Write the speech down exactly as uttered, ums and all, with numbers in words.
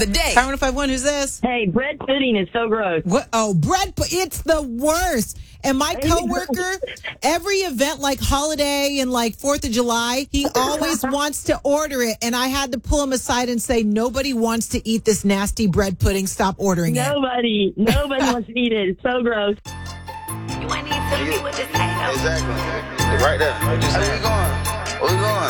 The day. Power one oh five one, who's this? Hey, bread pudding is so gross. What? Oh, bread, pu- it's the worst. And my coworker, every event like holiday and like fourth of July, he always wants to order it. And I had to pull him aside and say, nobody wants to eat this nasty bread pudding. Stop ordering it. Nobody, nobody wants to eat it. It's so gross. You ain't need to be with this. Exactly. Right there. Where we going? Where we going?